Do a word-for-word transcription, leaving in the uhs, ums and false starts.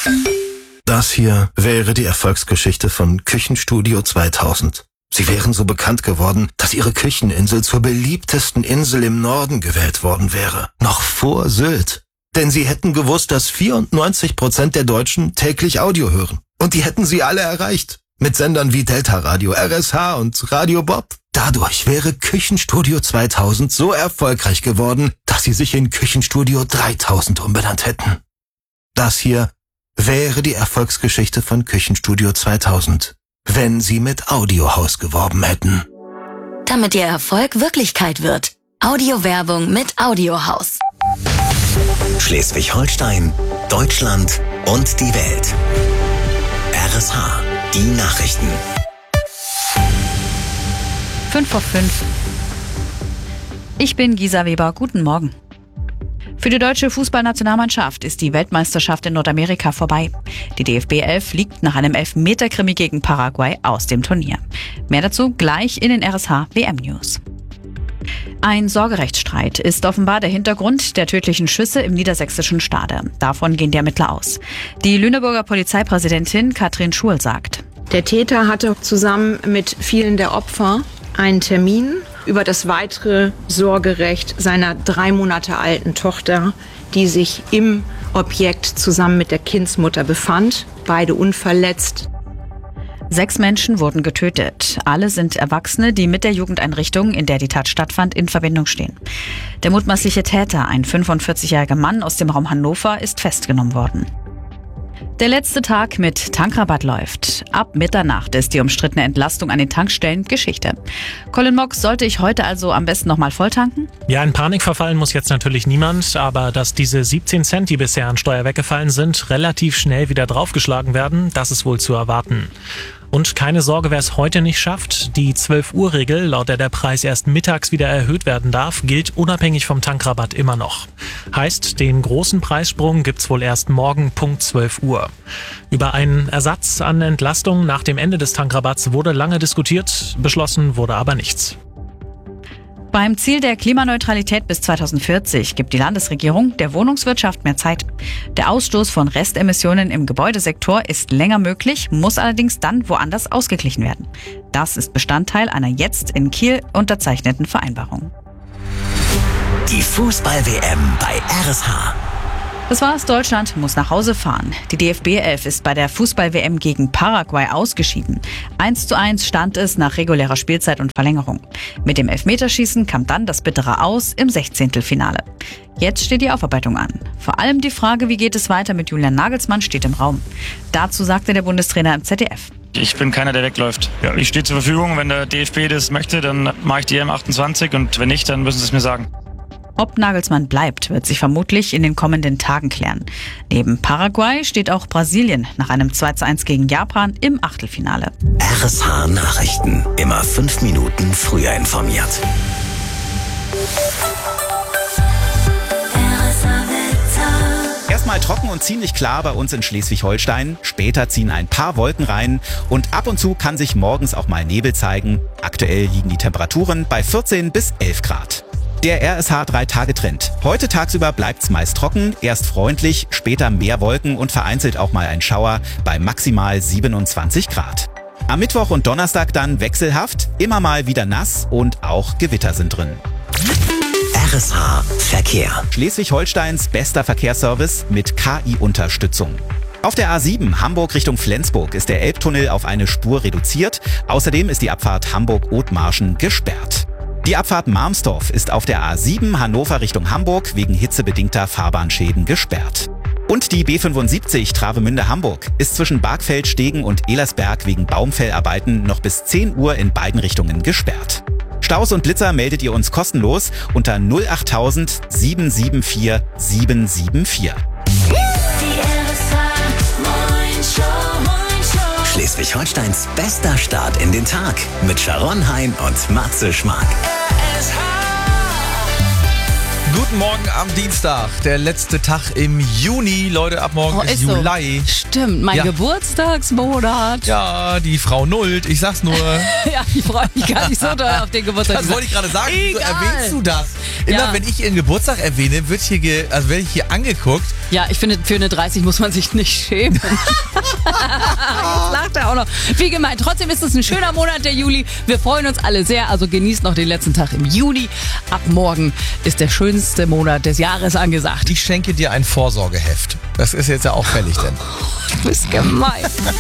Das hier wäre die Erfolgsgeschichte von Küchenstudio zweitausend. Sie wären so bekannt geworden, dass ihre Kücheninsel zur beliebtesten Insel im Norden gewählt worden wäre. Noch vor Sylt. Denn sie hätten gewusst, dass vierundneunzig Prozent der Deutschen täglich Audio hören. Und die hätten sie alle erreicht. Mit Sendern wie Delta Radio, R S H und Radio Bob. Dadurch wäre Küchenstudio zweitausend so erfolgreich geworden, dass sie sich in Küchenstudio dreitausend umbenannt hätten. Das hier wäre die Erfolgsgeschichte von Küchenstudio zweitausend, wenn sie mit Audiohaus geworben hätten. Damit ihr Erfolg Wirklichkeit wird. Audiowerbung mit Audiohaus. Schleswig-Holstein, Deutschland und die Welt. R S H, die Nachrichten. fünf vor fünf. Ich bin Gisa Weber. Guten Morgen. Für die deutsche Fußballnationalmannschaft ist die Weltmeisterschaft in Nordamerika vorbei. Die D F B elf fliegt nach einem Elfmeter-Krimi gegen Paraguay aus dem Turnier. Mehr dazu gleich in den R S H W M News. Ein Sorgerechtsstreit ist offenbar der Hintergrund der tödlichen Schüsse im niedersächsischen Stade. Davon gehen die Ermittler aus. Die Lüneburger Polizeipräsidentin Katrin Schul sagt: Der Täter hatte zusammen mit vielen der Opfer einen Termin über das weitere Sorgerecht seiner drei Monate alten Tochter, die sich im Objekt zusammen mit der Kindsmutter befand, beide unverletzt. Sechs Menschen wurden getötet. Alle sind Erwachsene, die mit der Jugendeinrichtung, in der die Tat stattfand, in Verbindung stehen. Der mutmaßliche Täter, ein fünfundvierzigjähriger Mann aus dem Raum Hannover, ist festgenommen worden. Der letzte Tag mit Tankrabatt läuft. Ab Mitternacht ist die umstrittene Entlastung an den Tankstellen Geschichte. Colin Mock, sollte ich heute also am besten nochmal volltanken? Ja, in Panik verfallen muss jetzt natürlich niemand, aber dass diese siebzehn Cent, die bisher an Steuer weggefallen sind, relativ schnell wieder draufgeschlagen werden, das ist wohl zu erwarten. Und keine Sorge, wer es heute nicht schafft. Die zwölf-Uhr-Regel, laut der der Preis erst mittags wieder erhöht werden darf, gilt unabhängig vom Tankrabatt immer noch. Heißt, den großen Preissprung gibt's wohl erst morgen Punkt zwölf Uhr. Über einen Ersatz an Entlastung nach dem Ende des Tankrabatts wurde lange diskutiert, beschlossen wurde aber nichts. Beim Ziel der Klimaneutralität bis zweitausendvierzig gibt die Landesregierung der Wohnungswirtschaft mehr Zeit. Der Ausstoß von Restemissionen im Gebäudesektor ist länger möglich, muss allerdings dann woanders ausgeglichen werden. Das ist Bestandteil einer jetzt in Kiel unterzeichneten Vereinbarung. Die Fußball-W M bei R S H. Das war's, Deutschland muss nach Hause fahren. Die D F B elf ist bei der Fußball-W M gegen Paraguay ausgeschieden. eins zu eins stand es nach regulärer Spielzeit und Verlängerung. Mit dem Elfmeterschießen kam dann das bittere Aus im Sechzehntelfinale. Jetzt steht die Aufarbeitung an. Vor allem die Frage, wie geht es weiter mit Julian Nagelsmann, steht im Raum. Dazu sagte der Bundestrainer im Z D F. Ich bin keiner, der wegläuft. Ja, ich stehe zur Verfügung. Wenn der D F B das möchte, dann mache ich die E M achtundzwanzig und wenn nicht, dann müssen sie es mir sagen. Ob Nagelsmann bleibt, wird sich vermutlich in den kommenden Tagen klären. Neben Paraguay steht auch Brasilien nach einem zwei zu eins gegen Japan im Achtelfinale. R S H Nachrichten. Immer fünf Minuten früher informiert. Erstmal trocken und ziemlich klar bei uns in Schleswig-Holstein. Später ziehen ein paar Wolken rein und ab und zu kann sich morgens auch mal Nebel zeigen. Aktuell liegen die Temperaturen bei vierzehn bis elf Grad. Der R S H drei Tage Trend. Heute tagsüber bleibt's meist trocken, erst freundlich, später mehr Wolken und vereinzelt auch mal ein Schauer bei maximal siebenundzwanzig Grad. Am Mittwoch und Donnerstag dann wechselhaft, immer mal wieder nass und auch Gewitter sind drin. R S H Verkehr. Schleswig-Holsteins bester Verkehrsservice mit K I-Unterstützung. Auf der A sieben Hamburg Richtung Flensburg ist der Elbtunnel auf eine Spur reduziert. Außerdem ist die Abfahrt Hamburg-Othmarschen gesperrt. Die Abfahrt Marmsdorf ist auf der A sieben Hannover Richtung Hamburg wegen hitzebedingter Fahrbahnschäden gesperrt. Und die B fünfundsiebzig Travemünde-Hamburg ist zwischen Bargfeld-Stegen und Elersberg wegen Baumfellarbeiten noch bis zehn Uhr in beiden Richtungen gesperrt. Staus und Blitzer meldet ihr uns kostenlos unter null acht tausend sieben sieben vier sieben sieben vier. Schleswig-Holsteins bester Start in den Tag mit Sharon Hein und Matze Schmark. Guten Morgen am Dienstag, der letzte Tag im Juni. Leute, ab morgen Oh, ist ist so. Juli. Stimmt, mein Ja. Geburtstagsmonat. Ja, die Frau nullt, ich sag's nur. Ja, ich freue mich gar nicht so doll auf den Geburtstag. Das wollte ich gerade sagen. Wieso Egal. erwähnst du das? Immer Ja. wenn ich ihren Geburtstag erwähne, wird hier, ge also werde ich hier angeguckt. Ja, ich finde, für eine dreißig muss man sich nicht schämen. Jetzt lacht er auch noch. Wie gemeint, trotzdem ist es ein schöner Monat, der Juli. Wir freuen uns alle sehr, also genießt noch den letzten Tag im Juni. Ab morgen ist der schönste Monat des Jahres angesagt. Ich schenke dir ein Vorsorgeheft. Das ist jetzt ja auch fällig, denn. Du bist gemein.